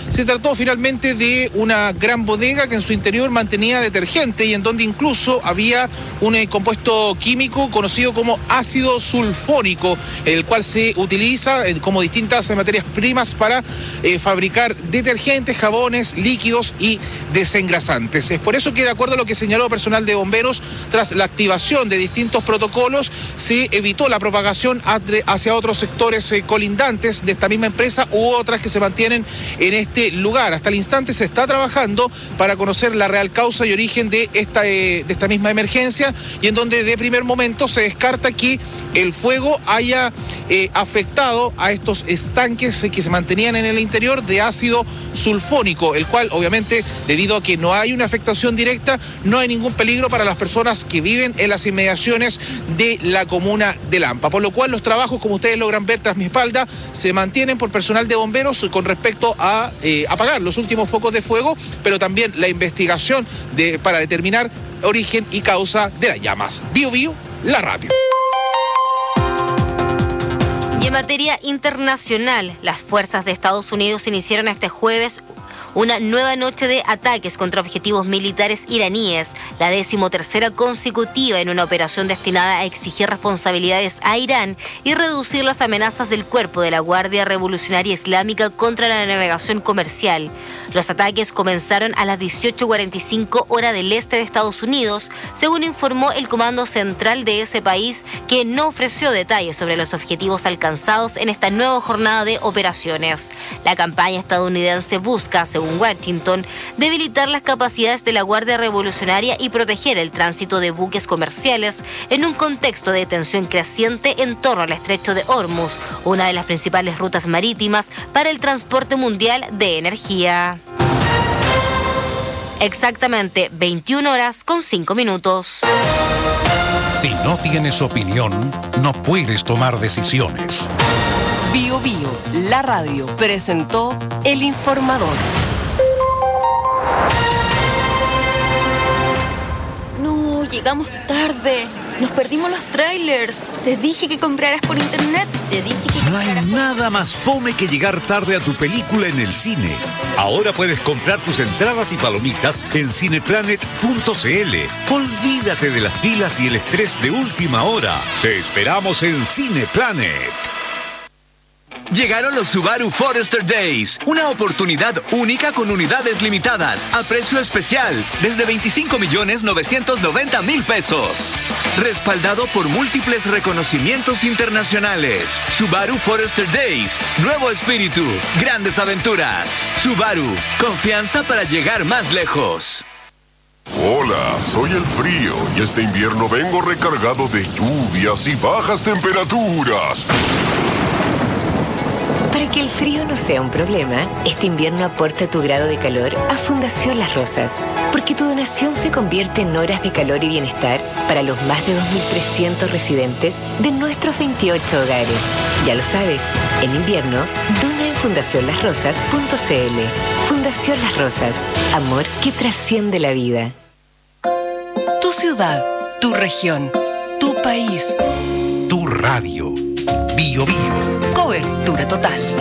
Se trató finalmente de una gran bodega que en su interior mantenía detergente y en donde incluso había un compuesto químico conocido como ácido sulfónico, el cual se utiliza como distintas materias primas para fabricar detergentes, jabones, líquidos y desengrasantes. Es por eso que, de acuerdo a lo que señaló personal de bomberos, tras la activación de distintos protocolos, se evitó la propagación hacia otros sectores colindantes de esta misma empresa u otras que se mantienen en este lugar. Hasta el instante se está trabajando para conocer la real causa y origen de esta misma emergencia, y en donde de primer momento se descarta que el fuego haya afectado a estos estanques que se mantenían en el interior de ácido sulfónico, el cual obviamente, debido a que no hay una afectación directa, no hay ningún peligro para las personas que viven en las inmediaciones de la comuna de Lampa, por lo cual los trabajos, como ustedes logran ver tras mi espalda, se mantienen por personal de bomberos con respecto a apagar los últimos focos de fuego, pero también la investigación para determinar origen y causa de las llamas. Bio Bio, la radio. Y en materia internacional, las fuerzas de Estados Unidos iniciaron este jueves una nueva noche de ataques contra objetivos militares iraníes, la 13ª consecutiva en una operación destinada a exigir responsabilidades a Irán y reducir las amenazas del cuerpo de la Guardia Revolucionaria Islámica contra la navegación comercial. Los ataques comenzaron a las 18:45 hora del este de Estados Unidos, según informó el Comando Central de ese país, que no ofreció detalles sobre los objetivos alcanzados en esta nueva jornada de operaciones. La campaña estadounidense busca, según Washington, debilitar las capacidades de la Guardia Revolucionaria y proteger el tránsito de buques comerciales en un contexto de tensión creciente en torno al estrecho de Hormuz, una de las principales rutas marítimas para el transporte mundial de energía. Exactamente 21 horas con 5 minutos. Si no tienes opinión, no puedes tomar decisiones. Bio Bio, la radio, presentó El Informador. No, llegamos tarde. Nos perdimos los trailers. Te dije que compraras por internet. No hay nada más fome que llegar tarde a tu película en el cine. Ahora puedes comprar tus entradas y palomitas en cineplanet.cl. Olvídate de las filas y el estrés de última hora. Te esperamos en Cineplanet. Llegaron los Subaru Forester Days, una oportunidad única con unidades limitadas, a precio especial, desde 25.990.000 pesos. Respaldado por múltiples reconocimientos internacionales. Subaru Forester Days, nuevo espíritu, grandes aventuras. Subaru, confianza para llegar más lejos. Hola, soy el frío y este invierno vengo recargado de lluvias y bajas temperaturas. Para que el frío no sea un problema, este invierno aporta tu grado de calor a Fundación Las Rosas, porque tu donación se convierte en horas de calor y bienestar para los más de 2.300 residentes de nuestros 28 hogares. Ya lo sabes, en invierno, dona en fundacionlasrosas.cl. Fundación Las Rosas, amor que trasciende la vida. Tu ciudad, tu región, tu país, Tu radio. Bio Bio. cobertura total.